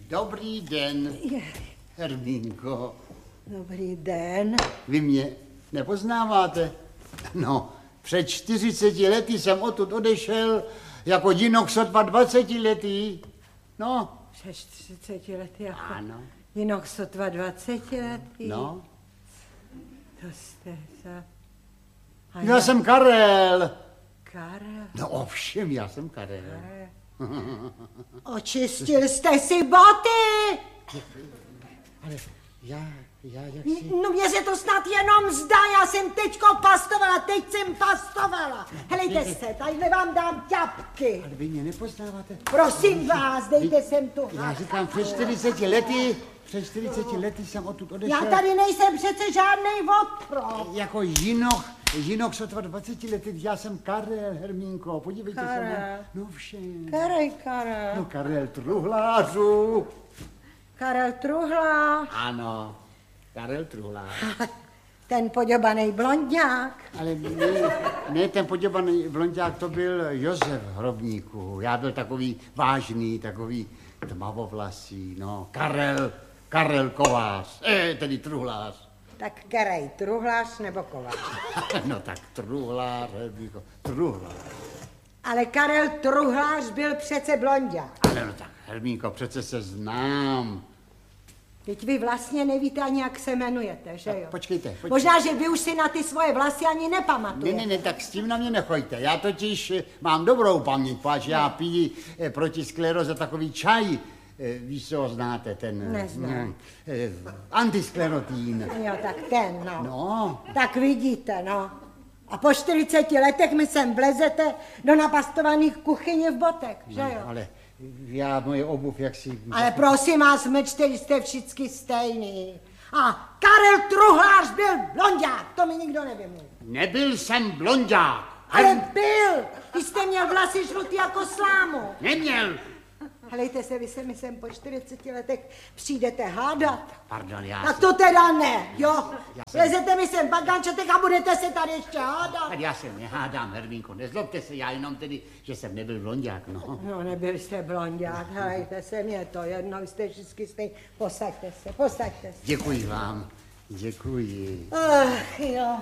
Dobrý den, Hermínko. Dobrý den. Vy mě nepoznáváte? No, před 40 lety jsem odtud odešel jako jinok sotva 20 letý. No. Před 40 lety jako Ano. jinok sotva 20 letý. No. To jste za... Já jsem Karel. Karel. No ovšem, já jsem Karel. Očistil jste si boty! Ale jak si... No mě se to snad jenom zdá, já jsem teďko pastovala. Helejte se, tadyhle vám dám ťapky. Ale vy mě nepoznáváte? Prosím vás, dejte sem tu. Já říkám, před 40 lety jsem odtud odešel. Já tady nejsem přece žádnej otrok. Jako jinok sotva 20 lety, já jsem Karel, Hermínko, podívejte se na... No všem. Karel. No Karel Truhlářů. Karel Truhla. Ano, Karel Truhlář. Ten poděbanej blonďák. Ale ne, ten poděbaný blonďák, to byl Josef Hrobníků. Já byl takový vážný, takový tmavovlasý, no. Karel Kovář, tedy Truhlář. Tak kerej, Truhlář nebo Kovář? No tak Truhlář, Truhlář. Ale Karel Truhlář byl přece blonďák. Ale no tak, Hermínko, přece se znám. Teď vy vlastně nevíte ani, jak se jmenujete, že jo? Počkejte. Možná, že vy už si na ty svoje vlasy ani nepamatujete. Ne, tak s tím na mě nechoďte. Já totiž mám dobrou paměť, páč já piju proti skleroze takový čaj. Víš, co ho znáte, ten... Neznám. Antisklerotín. Jo, tak ten, no. No. Tak vidíte, no. A po 40 letech mi sem vlezete do napastovaných kuchyně v botek, že jo? No, ale já moje obuv, jak si... Ale prosím vás, mlčte, jste všichni stejný. A Karel Truhlář byl blonďák, to mi nikdo nevymluví. Nebyl jsem blonďák. Ale byl! Vy jste měl vlasy žlutý jako slámu. Neměl. Helejte se, vy se mi sem po 40 letech přijdete hádat. Pardon, já Tak to teda ne, jo? Lezete mi sem bagančetek a budete se tady ještě hádat. Tak já se nehádám, Hermínko, nezlobte se, já jenom tedy, že jsem nebyl blonďák, no. No, nebyl jste blonďák, helejte se, mě to jedno, jste všichni stejný. Posaďte se. Děkuji vám, děkuji. Ach, jo.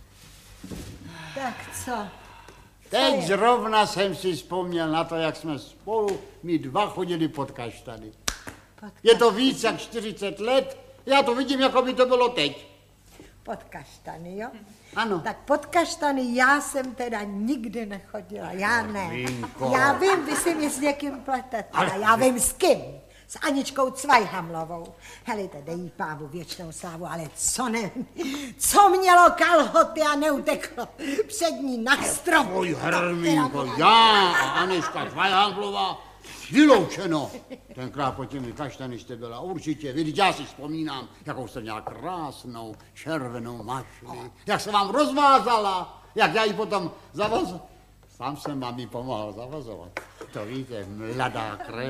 Tak co? Teď zrovna jsem si vzpomněl na to, jak jsme spolu, my dva chodili pod kaštany. Je to víc jak 40 let, já to vidím, jako by to bylo teď. Pod kaštany, jo? Ano. Tak pod kaštany já jsem teda nikdy nechodila, já ne. Hermínko. Já vím, vy si mě s někým pletete, a já vím s kým. S Aničkou Cvajhamlovou. Helejte, dej jí pávu věčnou slávu, ale co mělo kalhoty a neuteklo před ní na strop. Oj, Hermínko, já a Anička Cvajhamlová, vyloučeno. Tenkrát po těmi kaštany jste byla určitě, vidíte, já si vzpomínám, jakou jste měla krásnou červenou mašli, jak se vám rozvázala, jak já ji potom zavazal. Sám jsem vám ji pomohl zavazovat. To víte, mladá krev.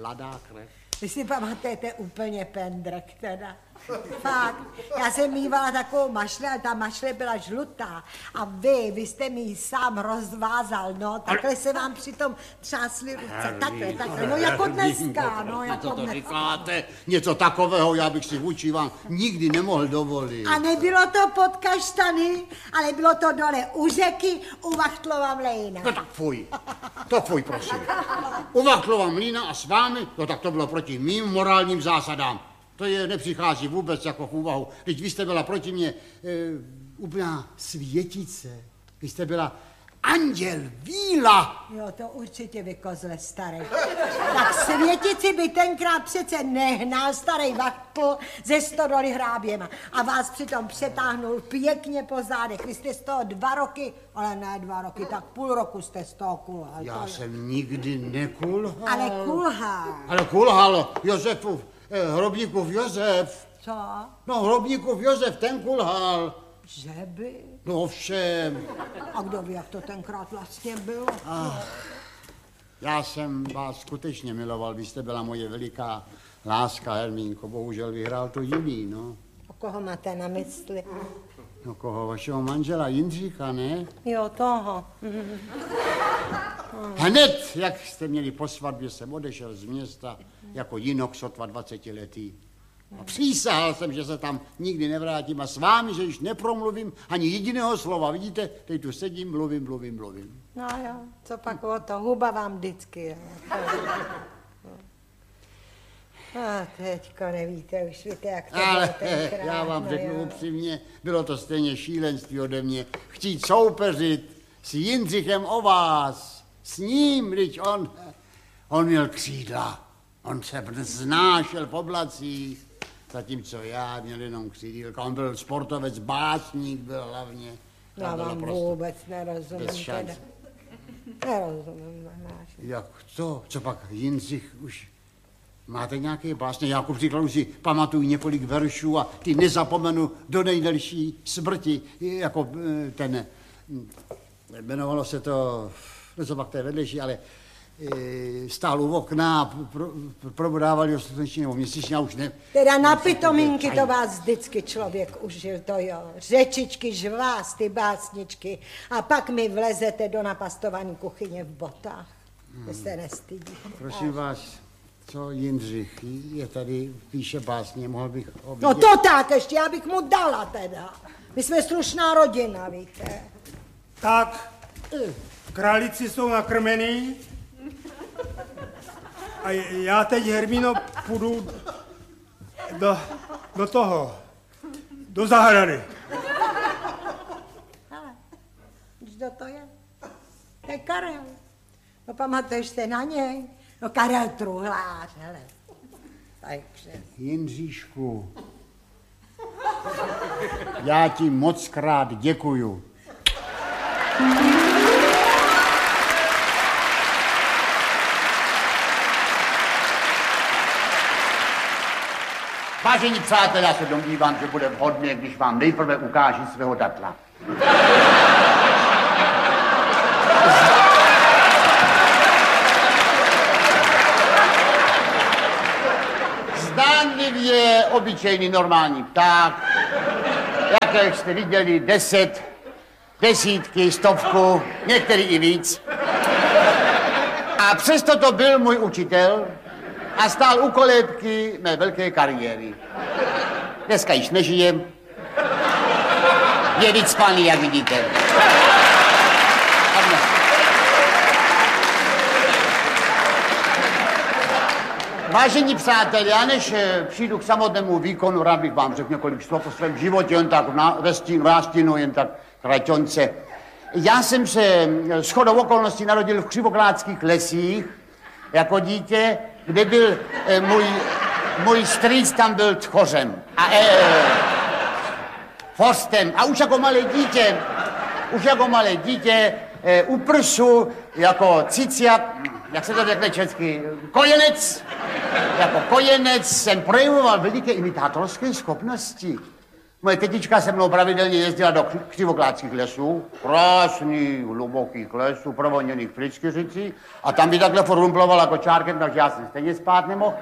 Vy si pamatujete úplně pendrek teda. Fakt, já jsem mývala takovou mašli, ale ta mašle byla žlutá. A vy jste mi ji sám rozvázal, no. Takhle se vám přitom třásly ruce. Takhle, no jako dneska, no jako Co to dneska. říkáte? Něco takového já bych si vůči vám nikdy nemohl dovolit. A nebylo to pod kaštany, ale bylo to dole u řeky, u Vachtlova mlejna. No tak fuj, prosím. U Vachtlova mlýna a s vámi, no tak to bylo proti mým morálním zásadám. To je nepřichází vůbec jako v úvahu. Teď vy jste byla proti mně úplná světice. Vy jste byla anděl, víla. Jo, to určitě vy kozle starý. Tak světici by tenkrát přece nehnal starý Vachtl ze stodoly hráběma a vás přitom přetáhnul pěkně po zádech. Vy jste z toho 2 roky, ale ne 2 roky, tak půl roku jste z toho kulhal. Já jsem nikdy nekulhal. Ale kulhal Josefův, Hrobníkův Josef. Co? No, Hrobníkův Josef, ten kulhal. Že by? No všem. A kdo ví, jak to tenkrát vlastně bylo? Já jsem vás skutečně miloval, vy jste byla moje veliká láska, Hermínko. Bohužel vyhrál to jiný, no. O koho máte na mysli? No koho, vašeho manžela Jindříka, ne? Jo, toho. hned, jak jste měli po svatbě, jsem odešel z města jako jinok sotva 20letý. A přísahal jsem, že se tam nikdy nevrátím a s vámi, že již nepromluvím ani jediného slova. Vidíte, teď tu sedím, mluvím. No jo, co pak o to, huba vám vždycky. Jo. A teďko nevíte, už víte, jak to bylo tenkrát. Já vám řeknu upřímně, bylo to stejně šílenství ode mě. Chtít soupeřit s Jindřichem o vás, s ním, když on měl křídla. On se vznášel v oblacích, zatímco já měl jenom křídílka. On byl sportovec, básník byl hlavně. Já vám vůbec nerozumím. Teda. Nerozumím. Jak to? Co pak Jindřich už... Máte nějaké básně? Já ku příkladu si pamatuju několik veršů a ty nezapomenu do nejdelší smrti, jako ten, jmenovalo se to, no co pak to je vedlejší, ale stál u okna a probudávali ho sluneční nebo měsíčně, už ne. Teda na pitomínky to vás vždycky člověk užil, to jo. Řečičky, žvásty, básničky a pak mi vlezete do napastované kuchyně v botách. Vy se nestydíte. Prosím vás, co Jindřich je tady, píše básně, mohl bych ho vidět. No to tak, ještě já bych mu dala teda. My jsme slušná rodina, víte. Tak, králíci jsou nakrmený a já teď, Hermíno, půjdu do zahrady. Hele, kdo to je? To je Karel. No pamatuješ se na něj? No Karel Truhlář, hele. Takže. Jindříšku, já ti moc krát děkuju. Vážení přátelé, já se domnívám, že bude vhodné, když vám nejprve ukážu svého datla. Zdánlivě obyčejný normální pták, jaké jste viděli 10, desítky, 100, některý i víc. A přesto to byl můj učitel a stál u kolébky mé velké kariéry. Dneska již nežijem, je vycpaný, jak vidíte. Vážení přátelé, já než přijdu k samotnému výkonu, rád bych vám řekl několik slov o svém životě, jen tak v nástínu, jen tak kraťonce. Já jsem se shodou okolností narodil v Křivoklátských lesích jako dítě, kde byl můj strýc, tam byl tchořem a forstem. A už jako malé dítě u prsu jako ciciak, jak se to řekne česky, kojenec. Jako kojenec jsem projevoval veliké imitátorské schopnosti. Moje tetička se mnou pravidelně jezdila do Křivoklátských lesů, krásných, hlubokých lesů, provoněných pryskyřicí, a tam by takhle forumplovala kočárkem, takže já jsem stejně spát nemohl.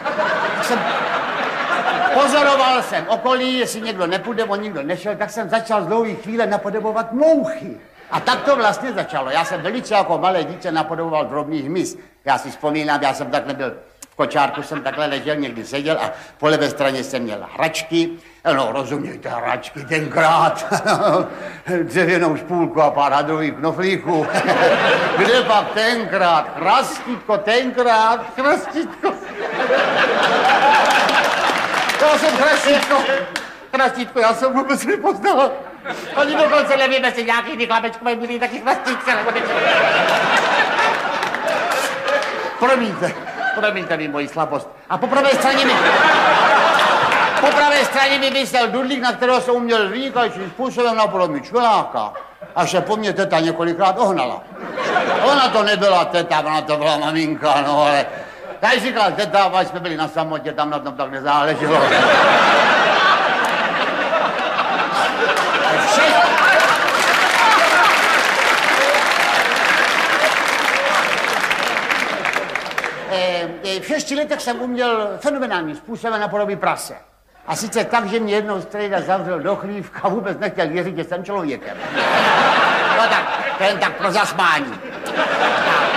Pozoroval jsem okolí, jestli někdo nepůjde, on nikdo nešel, tak jsem začal z dlouhé chvíle napodobovat mouchy. A tak to vlastně začalo. Já jsem velice jako malé dítě napodoboval drobný hmyz. Já si vzpomínám, já jsem takhle byl v kočárku, jsem takhle ležel, někdy seděl a po levé straně jsem měl hračky. No, rozumějte, hračky tenkrát. Dřevěnou špůlku a pár hadrových knoflíků. Kde pak tenkrát? Krastítko, krastítko. Já jsem krastítko, já jsem vůbec nepoznal. Oni dokonce nevím, jestli nějaký ty chlapečkové byli taky krastítce, nebo něco. Promiňte mi moji slabost. A po pravé straně mi vysel dudlík, na kterého jsem uměl vynikajícím způsobem napodobit čveláka. Až se po mně teta několikrát ohnala. Ona to nebyla teta, ona to byla maminka, no ale... Já říkal teta, až jsme byli na samotě, tam na tom tak nezáleželo. V 6 letech jsem uměl fenomenálním způsobem napodobit prase. A sice tak, že mě jednou strejda zavřel do chlívka a vůbec nechtěl věřit, že jsem člověkem. No tak, to jen tak pro zasmání.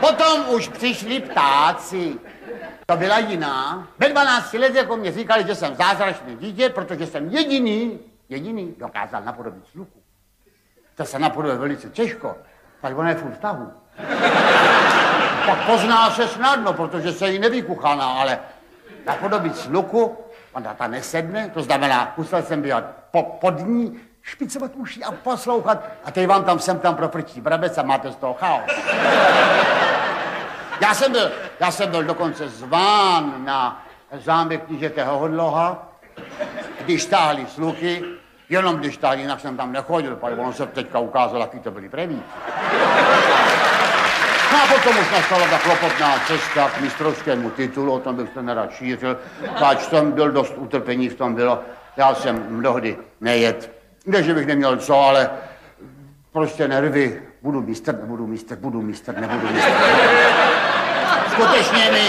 Potom už přišli ptáci. To byla jiná. Ve 12 letech jako mě říkali, že jsem zázračné dítě, protože jsem jediný dokázal napodobit sluchu. To se napodobuje velice těžko, tak ona je furt v tahu. Tak pozná se snadno, protože se jí nevykuchaná, ale napodobit sluchu, ona ta nesedne, to znamená, musel jsem být pod ní, špicovat uši a poslouchat, a teď vám tam sem tam proprčí brabec a máte z toho chaos. Já jsem byl dokonce zván na zámek knížete Hohodloha, když táhli sluchy, jenom když táhli, jinak jsem tam nechodil, protože ono se teďka ukázalo, jaký to byli prevíci. No a potom už nastala ta klopotná cesta k mistrovskému titulu, o tom bych to nerad šířil, páč tam byl dost utrpení, v tom bylo, já jsem mnohdy nejet. Ne, že bych neměl co, ale prostě nervy, budu mistr. Skutečně mi...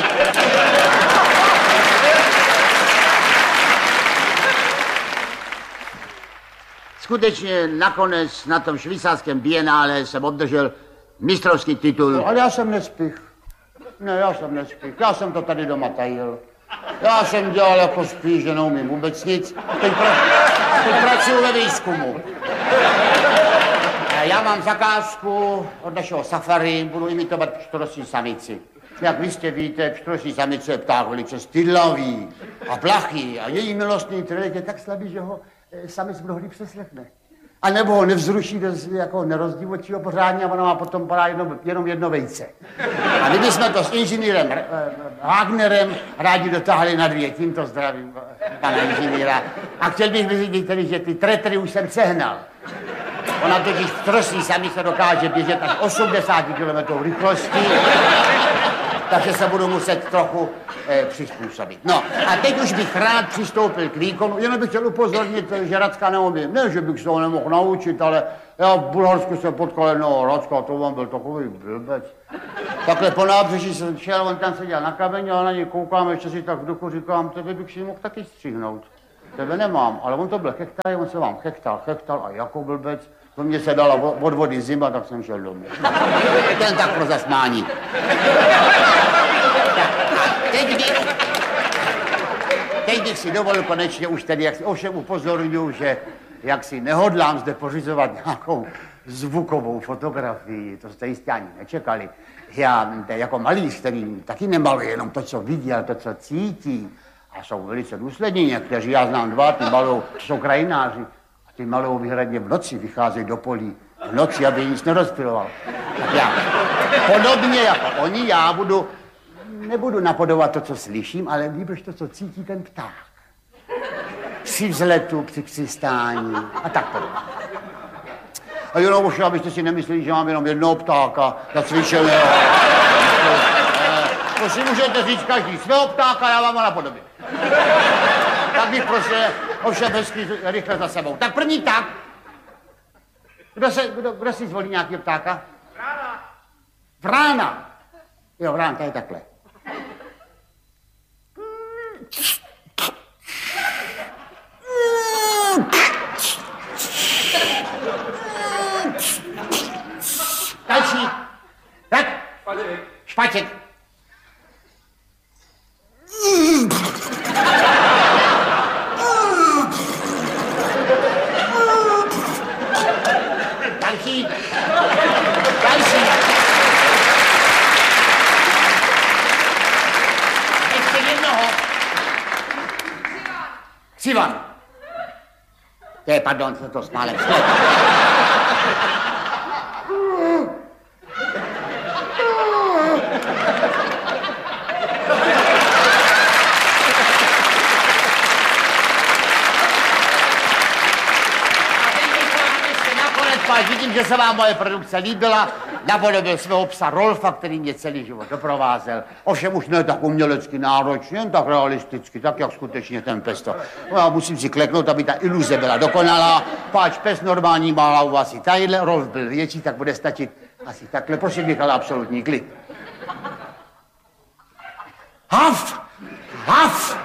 Skutečně nakonec na tom švýcarském bienále jsem obdržel mistrovský titul. Ale já jsem nespích. Já jsem to tady doma tajil. Já jsem dělal jako spíš, že neumím vůbec nic. Teď pracuji ve výzkumu. Já mám zakázku od našeho safari, budu imitovat pštrosí samici. Jak vy jste víte, pštrosí samice je pták velice stydlavý a plachý a její milostný trelek je tak slabý, že ho samic mnohdy přeslechne. A nebo ho nevzruší, jako nerozdívočí ho pořádně a ona má potom jenom jedno vejce. A my bychom to s inženýrem Wagnerem rádi dotáhli na 2. Tímto zdravím pana inženýra. A chtěl bych vyřídit tedy, že ty tretry už jsem sehnal. Ona totiž v trosí samice dokáže běžet až 80 km rychlosti, takže se budu muset trochu přizpůsobit. No a teď už bych rád přistoupil k výkonu, jenom bych chtěl upozornit, že Racka neumím. Ne, že bych se ho nemohl naučit, ale já v Bulharsku jsem potkal jednoho Racka, to vám byl takový blbec. Takhle po nábřeží jsem šel, on tam seděl na kameni a na něj koukám, ještě si tak v duchu říkám, tebe bych si mohl taky stříhnout. Tebe nemám, ale on to byl chechtaj, on se vám chechtal a jako blbec. To mě se dala od vody zima, tak jsem šel domů. Ten tak pro zasmání. Teď bych si dovolil konečně už tedy, ovšem upozorňuji, že jak si nehodlám zde pořizovat nějakou zvukovou fotografii, to jste jistě ani nečekali. Já jako malíř, který taky nemaluje jenom to, co vidí, ale to, co cítí. A jsou velice důslední někteří, já znám 2, ty malou, jsou krajináři. Ty malou výhradně v noci vycházejí do polí. V noci, aby nic nerozpyloval. Tak já, podobně jako oni, já nebudu napodobovat to, co slyším, ale líbíš to, co cítí ten pták. Při vzletu, při přistání a tak podobně. A jenom už, abyste si nemysleli, že mám jenom jednoho ptáka zacvičeného. To si můžete říct každý svého ptáka, já vám ho napodobím. Tak bych prostě ovšem hezky rychle za sebou. Tak první pták. Kdo si zvolí nějakého ptáka? Vrána. Jo, vrán, to je takhle. Další. Tak. Špaček. Další. Ještě jednoho. Sivan. Pardon, to smálem. Vidím, že se vám moje produkce líbila. Napodobil svého psa Rolfa, který mě celý život doprovázel. Ovšem už ne tak umělecky náročně, jen tak realisticky, tak jak skutečně ten pes to. No, já musím si kleknout, aby ta iluze byla dokonalá. Páč pes normální má hlavu asi tadyhle, Rolf byl větší, tak bude stačit asi takhle. Prosím bych, ale absolutní klid. Haf! Haf!